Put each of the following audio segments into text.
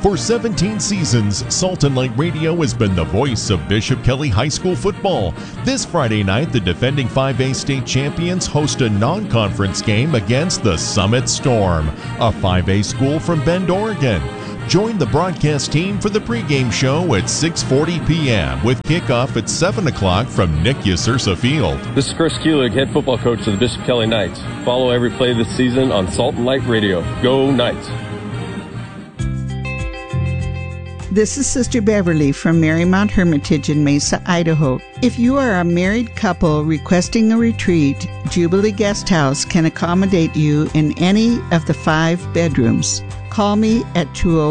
For 17 seasons, Salt and Light Radio has been the voice of Bishop Kelly High School football. This Friday night, the defending 5A state champions host a non-conference game against the Summit Storm, a 5A school from Bend, Oregon. Join the broadcast team for the pregame show at 6:40 p.m. with kickoff at 7 o'clock from Nick Yasursa Field. This is Chris Kulig, head football coach of the Bishop Kelly Knights. Follow every play this season on Salt and Light Radio. Go Knights! This is Sister Beverly from Marymount Hermitage in Mesa, Idaho. If you are a married couple requesting a retreat, Jubilee Guest House can accommodate you in any of the 5 bedrooms. Call me at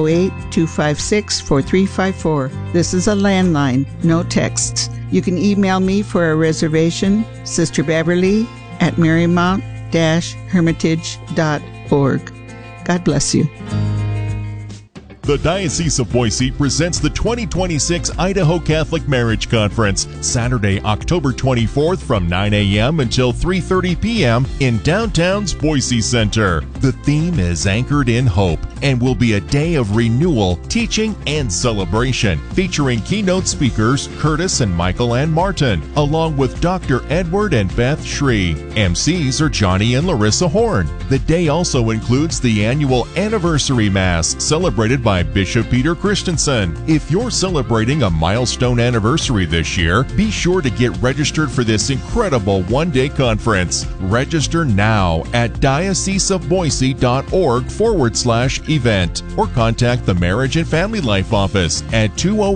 208-256-4354. This is a landline, no texts. You can email me for a reservation, Sister Beverly at marymount-hermitage.org. God bless you. The Diocese of Boise presents the 2026 Idaho Catholic Marriage Conference, Saturday, October 24th from 9 a.m. until 3:30 p.m. in downtown's Boise Center. The theme is Anchored in Hope and will be a day of renewal, teaching, and celebration, featuring keynote speakers Curtis and Michael Ann Martin, along with Dr. Edward and Beth Shree. MCs are Johnny and Larissa Horn. The day also includes the annual Anniversary Mass, celebrated by Bishop Peter Christensen. If you're celebrating a milestone anniversary this year, be sure to get registered for this incredible one-day conference. Register now at dioceseofboise.org/event or contact the Marriage and Family Life Office at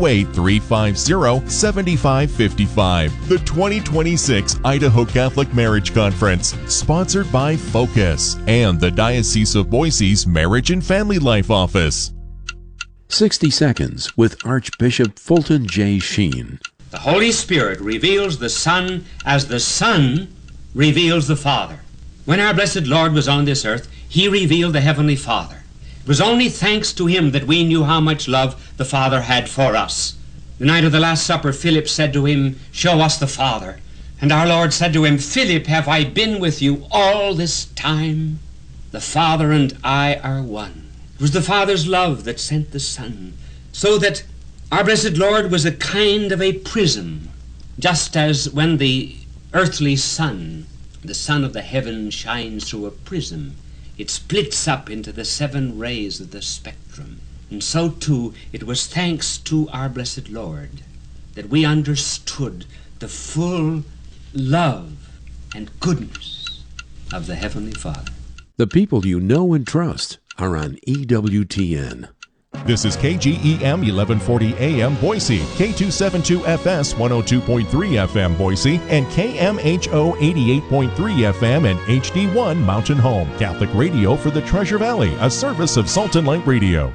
208-350-7555. The 2026 Idaho Catholic Marriage Conference, sponsored by Focus and the Diocese of Boise's Marriage and Family Life Office. 60 Seconds with Archbishop Fulton J. Sheen. The Holy Spirit reveals the Son as the Son reveals the Father. When our blessed Lord was on this earth, he revealed the Heavenly Father. It was only thanks to him that we knew how much love the Father had for us. The night of the Last Supper, Philip said to him, "Show us the Father." And our Lord said to him, "Philip, have I been with you all this time? The Father and I are one." It was the Father's love that sent the Son, so that our blessed Lord was a kind of a prism, just as when the earthly sun, the sun of the heaven, shines through a prism, it splits up into the 7 rays of the spectrum. And so too, it was thanks to our blessed Lord that we understood the full love and goodness of the Heavenly Father. The people you know and trust are on EWTN. This is KGEM 1140 AM Boise, K272FS 102.3 FM Boise, and KMHO 88.3 FM and HD1 Mountain Home. Catholic radio for the Treasure Valley, a service of Salt and Light Radio.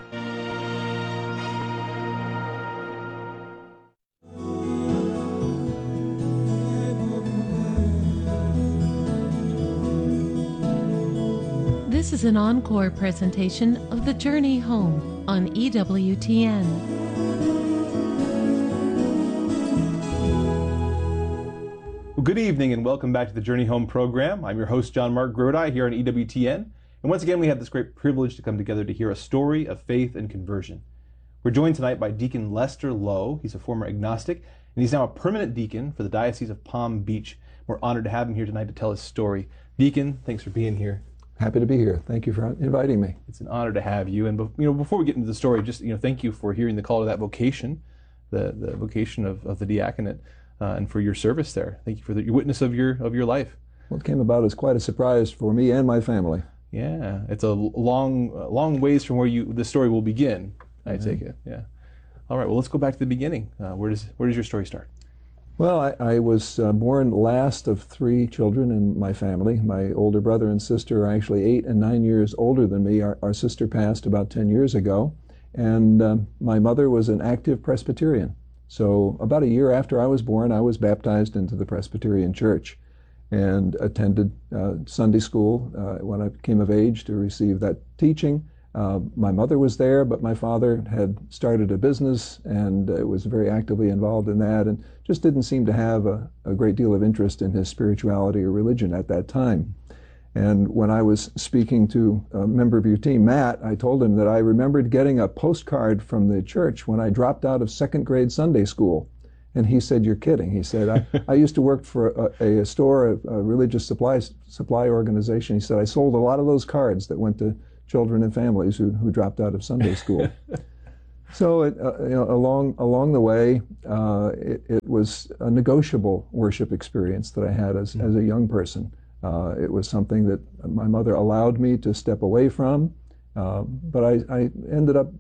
This is an encore presentation of The Journey Home on EWTN. Well, good evening and welcome back to the Journey Home program. I'm your host, John Mark Grodi, here on EWTN. And once again, we have this great privilege to come together to hear a story of faith and conversion. We're joined tonight by Deacon Lester Lowe. He's a former agnostic, and he's now a permanent deacon for the Diocese of Palm Beach. We're honored to have him here tonight to tell his story. Deacon, thanks for being here. Happy to be here. Thank you for inviting me. It's an honor to have you. And before we get into the story, just thank you for hearing the call to that vocation, the vocation of the diaconate, and for your service there. Thank you for your witness of your life. What came about is quite a surprise for me and my family. Yeah, it's a long ways from where the story will begin. I take it. Yeah. All right. Well, let's go back to the beginning. Where does your story start? Well, I was born last of 3 children in my family. My older brother and sister are actually 8 and 9 years older than me. Our sister passed about 10 years ago, and my mother was an active Presbyterian. So about a year after I was born, I was baptized into the Presbyterian Church and attended Sunday school when I came of age to receive that teaching. My mother was there, but my father had started a business and was very actively involved in that and just didn't seem to have a great deal of interest in his spirituality or religion at that time. And when I was speaking to a member of your team, Matt, I told him that I remembered getting a postcard from the church when I dropped out of second grade Sunday school. And he said, "You're kidding." He said, I used to work for a store, a religious supply organization. He said, "I sold a lot of those cards that went to children and families who dropped out of Sunday school." So along the way, it was a negotiable worship experience that I had as a young person. It was something that my mother allowed me to step away from, but I ended up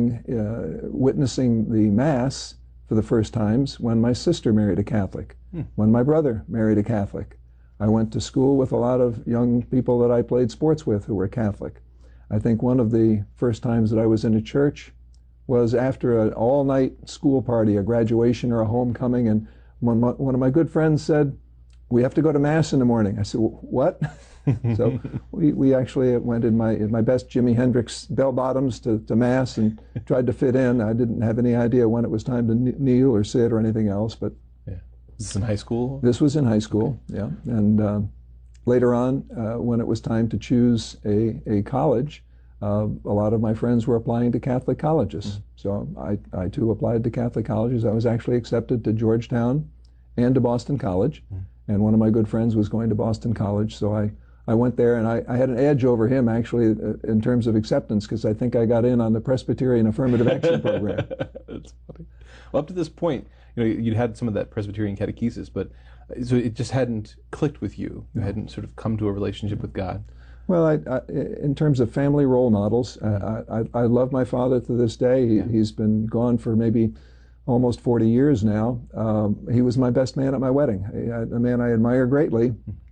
witnessing the Mass for the first times when my sister married a Catholic, when my brother married a Catholic. I went to school with a lot of young people that I played sports with who were Catholic. I think one of the first times that I was in a church was after an all-night school party, a graduation or a homecoming, and one of my good friends said, "We have to go to Mass in the morning." I said, "What?" So we actually went in my best Jimi Hendrix bell-bottoms to Mass and tried to fit in. I didn't have any idea when it was time to kneel or sit or anything else. But yeah. Is this in high school? This was in high school, yeah. And later on, when it was time to choose a college, a lot of my friends were applying to Catholic colleges. So I too applied to Catholic colleges. I was actually accepted to Georgetown and to Boston College. And one of my good friends was going to Boston College, so I went there, and I had an edge over him, actually, in terms of acceptance, because I think I got in on the Presbyterian Affirmative Action Program. That's funny. Well, up to this point, you'd had some of that Presbyterian catechesis, but so it just hadn't clicked with you. You hadn't sort of come to a relationship with God. Well, in terms of family role models, I love my father to this day. He's been gone for maybe almost 40 years now. He was my best man at my wedding, a man I admire greatly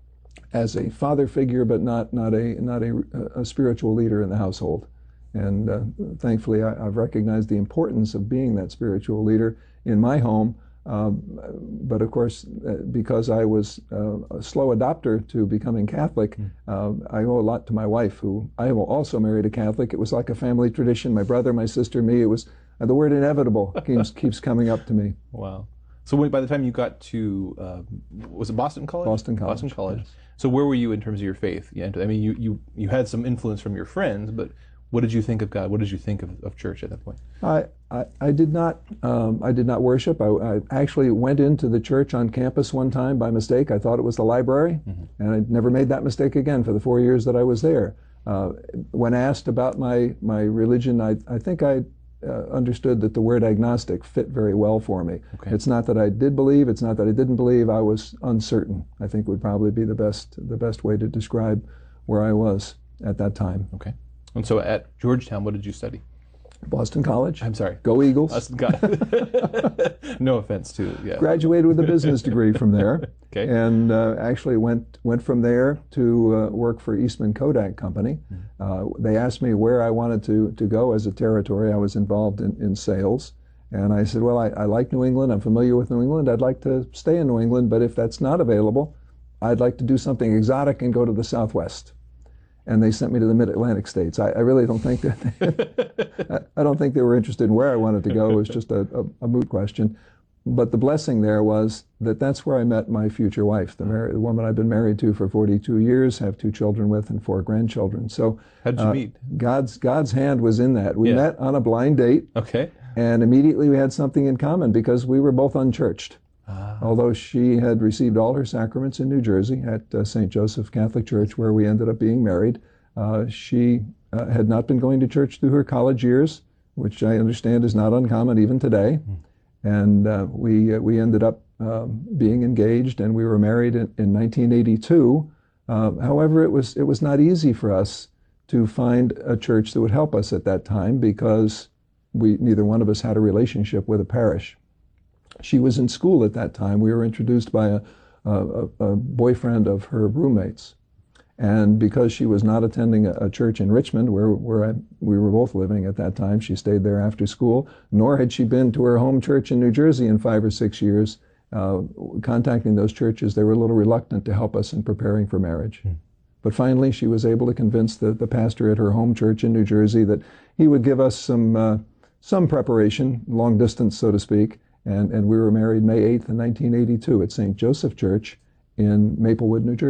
as a father figure, but not a spiritual leader in the household. And thankfully, I've recognized the importance of being that spiritual leader in my home. But of course, because I was a slow adopter to becoming Catholic, I owe a lot to my wife, who I also married a Catholic. It was like a family tradition. My brother, my sister, me. It was the word inevitable keeps coming up to me. Wow. So by the time you got to, was it Boston College? Boston College. Boston College. Yes. So where were you in terms of your faith? I mean, you had some influence from your friends, but what did you think of God? What did you think of church at that point? I did not worship. I actually went into the church on campus one time by mistake. I thought it was the library, and I never made that mistake again for the 4 years that I was there. When asked about my religion, I think I understood that the word agnostic fit very well for me. Okay. It's not that I did believe, it's not that I didn't believe, I was uncertain, I think would probably be the best way to describe where I was at that time. Okay. And so at Georgetown, what did you study? Boston College. I'm sorry. Go Eagles. No offense to, yeah. Graduated with a business degree from there. Okay. And actually went from there to work for Eastman Kodak Company. They asked me where I wanted to go as a territory. I was involved in sales. And I said, well, I like New England. I'm familiar with New England. I'd like to stay in New England, but if that's not available, I'd like to do something exotic and go to the Southwest. And they sent me to the Mid-Atlantic states. I really don't think that I don't think they were interested in where I wanted to go. It was just a moot question. But the blessing there was that's where I met my future wife, the woman I've been married to for 42 years, have 2 children with, and 4 grandchildren. So how did you meet? God's hand was in that. We met on a blind date. Okay. And immediately we had something in common because we were both unchurched. Although she had received all her sacraments in New Jersey at St. Joseph Catholic Church, where we ended up being married, she had not been going to church through her college years, which I understand is not uncommon even today. And we ended up being engaged, and we were married in 1982. However, it was not easy for us to find a church that would help us at that time because neither one of us had a relationship with a parish. She was in school at that time. We were introduced by a boyfriend of her roommates. And because she was not attending a church in Richmond, where we were both living at that time, she stayed there after school, nor had she been to her home church in New Jersey in 5 or 6 years. Contacting those churches, they were a little reluctant to help us in preparing for marriage. But finally, she was able to convince the pastor at her home church in New Jersey that he would give us some preparation, long distance, so to speak. And we were married May 8th, 1982 at St. Joseph Church in Maplewood, New Jersey.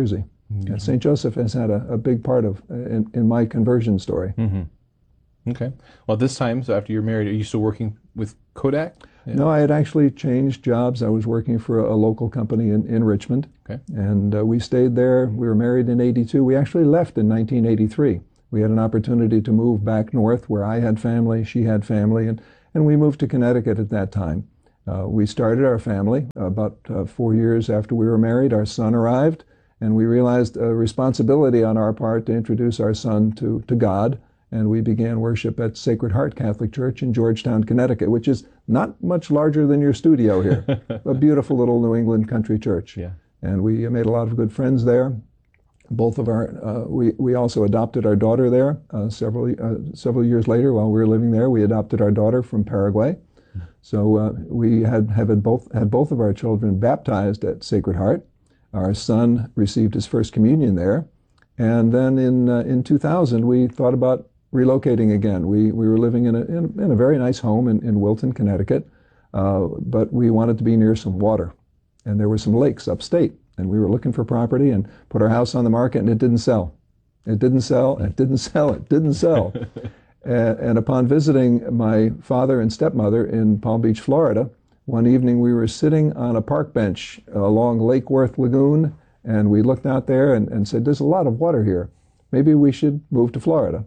And St. Joseph has had a big part in my conversion story. Okay. Well, this time, so after you're married, are you still working with Kodak? Yeah. No, I had actually changed jobs. I was working for a local company in Richmond. Okay. And we stayed there. We were married in '82. We actually left in 1983. We had an opportunity to move back north where I had family, she had family, and we moved to Connecticut at that time. We started our family about 4 years after we were married. Our son arrived, and we realized a responsibility on our part to introduce our son to God. And we began worship at Sacred Heart Catholic Church in Georgetown, Connecticut, which is not much larger than your studio here. A beautiful little New England country church. Yeah. And we made a lot of good friends there. Both of our, we also adopted our daughter there several years later while we were living there. We adopted our daughter from Paraguay. So we had both of our children baptized at Sacred Heart. Our son received his first communion there. And then in 2000, we thought about relocating again. We were living in a very nice home in Wilton, Connecticut, but we wanted to be near some water. And there were some lakes upstate. And we were looking for property and put our house on the market, and it didn't sell. It didn't sell, it didn't sell, it didn't sell. And upon visiting my father and stepmother in Palm Beach, Florida, one evening we were sitting on a park bench along Lake Worth Lagoon, and we looked out there and said, there's a lot of water here. Maybe we should move to Florida.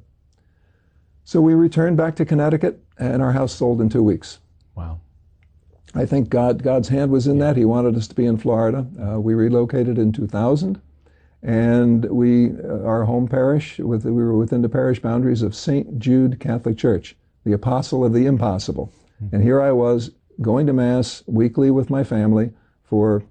So we returned back to Connecticut, and our house sold in 2 weeks. Wow. I think God's hand was in that. He wanted us to be in Florida. We relocated in 2000, and our home parish, we were within the parish boundaries of St. Jude Catholic Church, the apostle of the impossible. And here I was going to Mass weekly with my family for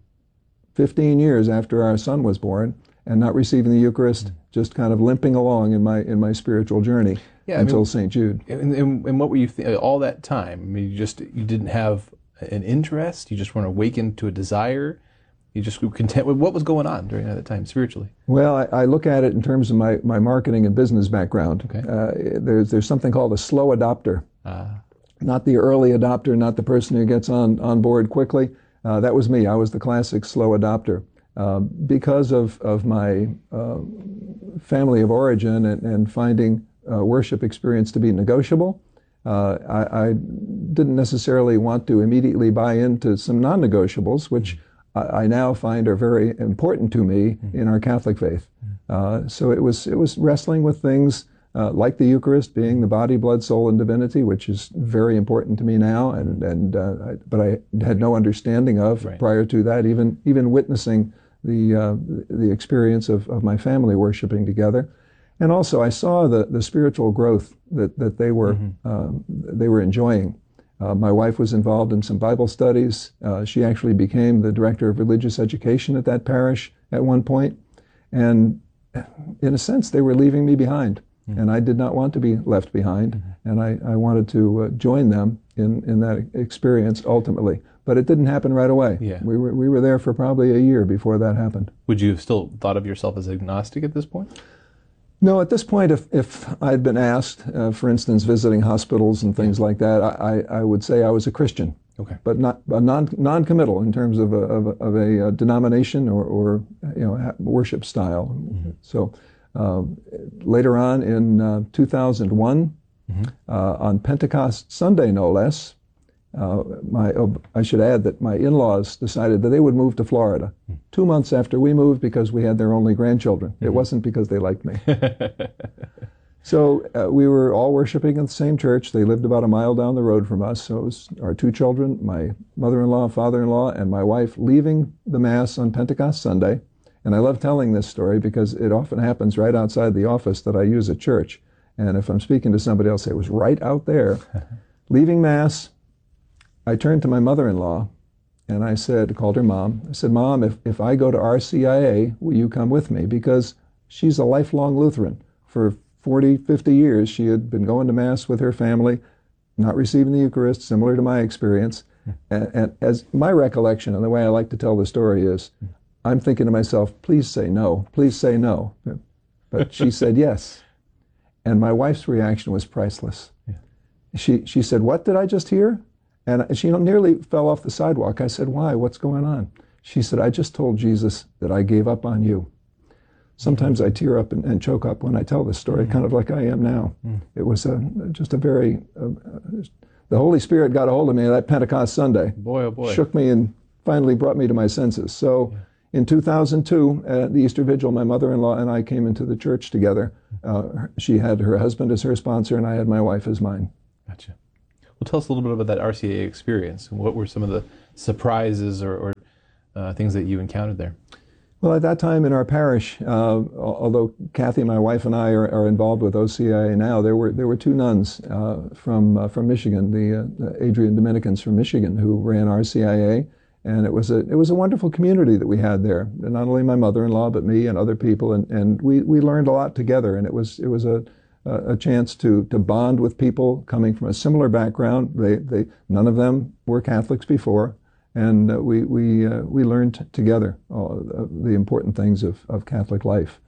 15 years after our son was born, and not receiving the Eucharist, just kind of limping along in my spiritual journey until St. Jude. And what were you all that time? I mean, you didn't have an interest? You just weren't awakened to a desire? You just were content with what was going on during that time spiritually? Well, I look at it in terms of my marketing and business background. Okay. There's something called a slow adopter. Not the early adopter, not the person who gets on board quickly. That was me. I was the classic slow adopter. Because of my family of origin and finding worship experience to be negotiable, I didn't necessarily want to immediately buy into some non-negotiables, which I now find are very important to me in our Catholic faith. So it was wrestling with things like the Eucharist being the body, blood, soul, and divinity, which is very important to me now, but I had no understanding of prior to that, even witnessing the experience of my family worshiping together. And also I saw the spiritual growth that they were enjoying. My wife was involved in some Bible studies. She actually became the director of religious education at that parish at one point. And in a sense, they were leaving me behind. And I did not want to be left behind. And I wanted to join them in that experience ultimately. But it didn't happen right away. Yeah. We were there for probably a year before that happened. Would you have still thought of yourself as agnostic at this point? No, at this point, if I'd been asked, for instance, visiting hospitals and things like that, I would say I was a Christian. Okay. But not non-committal in terms of a denomination or worship style. So later on in 2001, on Pentecost Sunday, no less, I should add that my in-laws decided that they would move to Florida 2 months after we moved because we had their only grandchildren. It wasn't because they liked me. So we were all worshiping at the same church. They lived about a mile down the road from us. So it was our two children, my mother-in-law, father-in-law, and my wife leaving the Mass on Pentecost Sunday. And I love telling this story because it often happens right outside the office that I use at church. And if I'm speaking to somebody else, it was right out there. Leaving Mass, I turned to my mother-in-law and I called her Mom. I said, Mom, if I go to RCIA, will you come with me? Because she's a lifelong Lutheran. For 40, 50 years, she had been going to Mass with her family, not receiving the Eucharist, similar to my experience. And as my recollection, and the way I like to tell the story is, I'm thinking to myself, please say no, please say no. But she said yes. And my wife's reaction was priceless. She said, what did I just hear? And she nearly fell off the sidewalk. I said, why? What's going on? She said, I just told Jesus that I gave up on you. Sometimes I tear up and choke up when I tell this story, kind of like I am now. It was just a very, the Holy Spirit got a hold of me that Pentecost Sunday. Boy, oh boy. Shook me and finally brought me to my senses. So in 2002, at the Easter Vigil, my mother-in-law and I came into the church together. She had her husband as her sponsor, and I had my wife as mine. Gotcha. Well, tell us a little bit about that RCIA experience. What were some of the surprises or things that you encountered there? Well, at that time in our parish, although Kathy, my wife, and I are involved with OCIA now, there were two nuns from Michigan, the Adrian Dominicans from Michigan, who ran RCIA, and it was a wonderful community that we had there. And not only my mother-in-law, but me and other people, and we learned a lot together. And it was a chance to bond with people coming from a similar background. None of them were Catholics before. And we learned together the important things of Catholic life.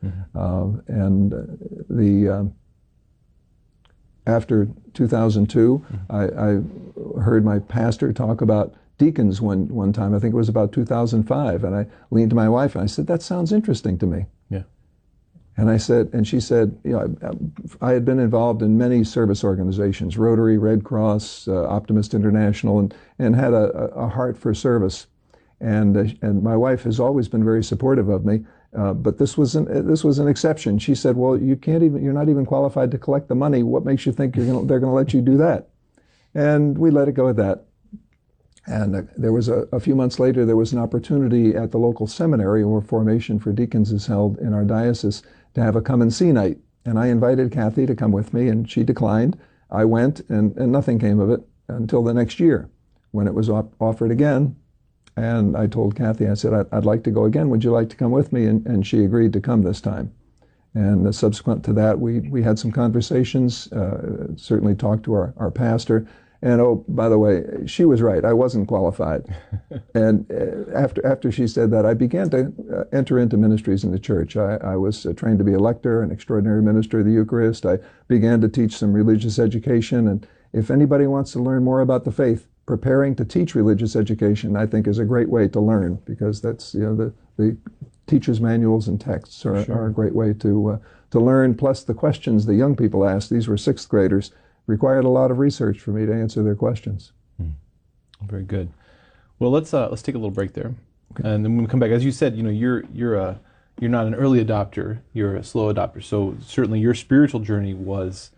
After 2002, I heard my pastor talk about deacons one time. I think it was about 2005, and I leaned to my wife and I said, "That sounds interesting to me." Yeah. And she said, I had been involved in many service organizations, Rotary, Red Cross, Optimist International, and had a heart for service. And my wife has always been very supportive of me, but this was an exception. She said, "Well, you're not even qualified to collect the money. What makes you think they're going to let you do that?" And we let it go at that. And there was a few months later, there was an opportunity at the local seminary where formation for deacons is held in our diocese to have a come and see night. And I invited Kathy to come with me, and she declined. I went, and nothing came of it until the next year when it was offered again. And I told Kathy, I said, I'd like to go again. Would you like to come with me? And she agreed to come this time. And subsequent to that, we had some conversations, certainly talked to our pastor. And oh, by the way, she was right. I wasn't qualified. And after she said that, I began to enter into ministries in the church. I was trained to be a lector, an extraordinary minister of the Eucharist. I began to teach some religious education. And if anybody wants to learn more about the faith, preparing to teach religious education, I think, is a great way to learn, because that's, the teacher's manuals and texts are a great way to learn. Plus the questions the young people asked, these were sixth graders, required a lot of research for me to answer their questions. Very good. Well, let's take a little break there, and then when we come back, as you said, you're not an early adopter, you're a slow adopter. So certainly your spiritual journey was,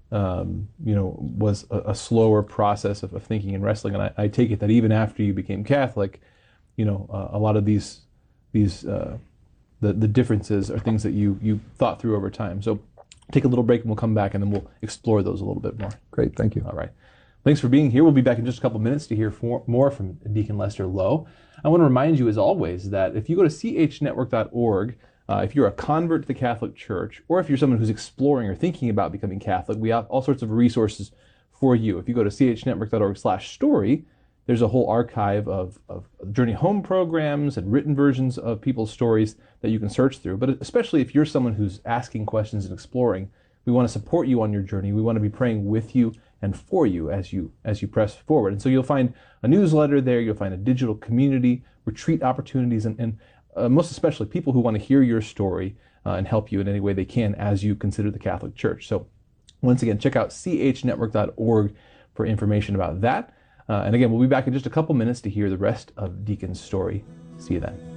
was a slower process of thinking and wrestling. And I take it that even after you became Catholic, a lot of these the differences are things that you thought through over time. So take a little break and we'll come back and then we'll explore those a little bit more. Great, thank you. All right. Thanks for being here. We'll be back in just a couple minutes to hear more from Deacon Lester Lowe. I want to remind you, as always, that if you go to chnetwork.org, if you're a convert to the Catholic Church, or if you're someone who's exploring or thinking about becoming Catholic, we have all sorts of resources for you. If you go to chnetwork.org/story, there's a whole archive of Journey Home programs and written versions of people's stories that you can search through. But especially if you're someone who's asking questions and exploring, we want to support you on your journey. We want to be praying with you and for you as you press forward. And so you'll find a newsletter there. You'll find a digital community, retreat opportunities, and most especially people who want to hear your story and help you in any way they can as you consider the Catholic Church. So once again, check out chnetwork.org for information about that. And again, we'll be back in just a couple minutes to hear the rest of Deacon's story. See you then.